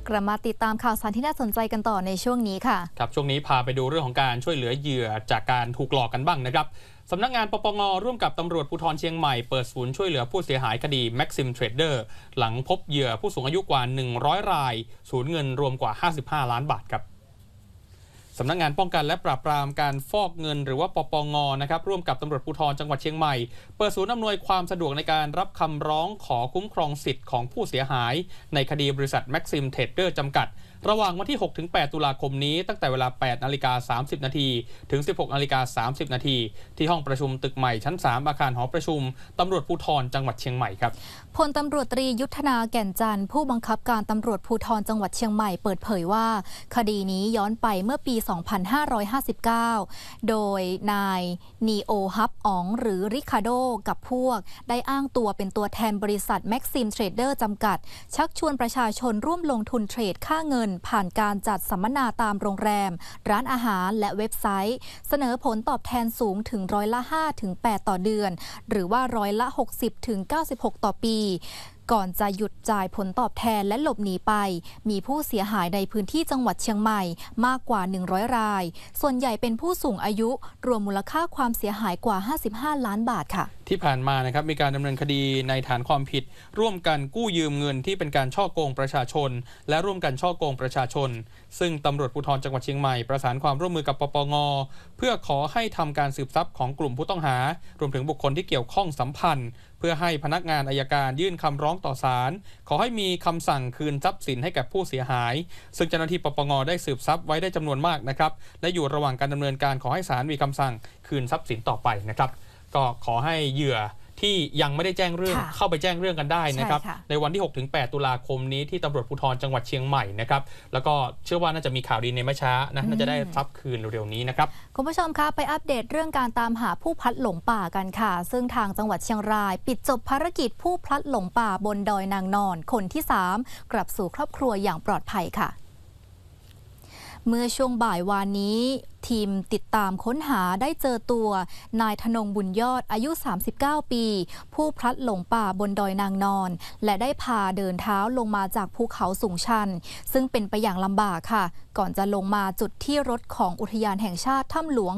กลับมาติดตามข่าวสารที่น่าสนใจกันต่อในช่วงนี้ค่ะครับช่วงนี้พาไปดูเรื่องของการช่วยเหลือเหยื่อจากการถูกหลอกกันบ้างนะครับสำนักงานปปงร่วมกับตำรวจภูธรเชียงใหม่เปิดศูนย์ช่วยเหลือผู้เสียหายคดี Maxim Trader หลังพบเหยื่อผู้สูงอายุกว่า100รายสูญเงินรวมกว่า55ล้านบาทครับสำนักงานป้องกันและปราบปรามการฟอกเงินหรือว่าปปงนะครับร่วมกับตำรวจภูธรจังหวัดเชียงใหม่เปิดศูนย์อำนวยความสะดวกในการรับคำร้องขอคุ้มครองสิทธิ์ของผู้เสียหายในคดีบริษัท Maxim Trader จำกัดระหว่างวันที่ 6-8 ตุลาคมนี้ตั้งแต่เวลา 8:30 น.ถึง 16:30 น.ที่ห้องประชุมตึกใหม่ชั้น 3 อาคารหอประชุมตำรวจภูธรจังหวัดเชียงใหม่ครับพลตำรวจตรียุทธนาแก่นจันทร์ผู้บังคับการตำรวจภูธรจังหวัดเชียงใหม่เปิดเผยว่าคดีนี้ย้อนไปเมื่อปี 2559 โดยนายนีโอฮับอ๋องหรือริคาโดกับพวกได้อ้างตัวเป็นตัวแทนบริษัท Maxim Trader จำกัดชักชวนประชาชนร่วมลงทุนเทรดค่าเงินผ่านการจัดสัมมนาตามโรงแรมร้านอาหารและเว็บไซต์เสนอผลตอบแทนสูงถึง5-8%ต่อเดือนหรือว่า60-96%ต่อปีก่อนจะหยุดจ่ายผลตอบแทนและหลบหนีไปมีผู้เสียหายในพื้นที่จังหวัดเชียงใหม่มากกว่า100รายส่วนใหญ่เป็นผู้สูงอายุรวมมูลค่าความเสียหายกว่า55ล้านบาทค่ะที่ผ่านมานะครับมีการดำเนินคดีในฐานความผิดร่วมกันกู้ยืมเงินที่เป็นการฉ้อโกงประชาชนและร่วมกันฉ้อโกงประชาชนซึ่งตำรวจภูธรจังหวัดเชียงใหม่ประสานความร่วมมือกับปปงเพื่อขอให้ทำการสืบทรัพย์ของกลุ่มผู้ต้องหารวมถึงบุคคลที่เกี่ยวข้องสัมพันธ์เพื่อให้พนักงานอัยการยื่นคำร้องต่อศาลขอให้มีคำสั่งคืนทรัพย์สินให้กับผู้เสียหายซึ่งเจ้าหน้าที่ปปงได้สืบทรัพย์ไว้ได้จำนวนมากนะครับและอยู่ระหว่างการดำเนินการขอให้ศาลมีคำสั่งคืนทรัพย์สินต่อไปนะครับก็ขอให้เหยื่อที่ยังไม่ได้แจ้งเรื่องเข้าไปแจ้งเรื่องกันได้นะครับในวันที่ 6-8 ตุลาคมนี้ที่ตำรวจภูธรจังหวัดเชียงใหม่นะครับแล้วก็เชื่อว่าน่าจะมีข่าวดีในไม่ช้านะน่าจะได้ทรัพย์คืนเร็วๆนี้นะครับคุณผู้ชมคะไปอัปเดตเรื่องการตามหาผู้พลัดหลงป่ากันค่ะซึ่งทางจังหวัดเชียงรายปิดจบภารกิจผู้พลัดหลงป่าบนดอยนางนอนคนที่3กลับสู่ครอบครัวอย่างปลอดภัยค่ะเมื่อช่วงบ่ายวานนี้ทีมติดตามค้นหาได้เจอตัวนายธนงบุญยอดอายุ39ปีผู้พลัดหลงป่าบนดอยนางนอนและได้พาเดินเท้าลงมาจากภูเขาสูงชันซึ่งเป็นไปอย่างลำบากค่ะก่อนจะลงมาจุดที่รถของอุทยานแห่งชาติถ้ำหลวง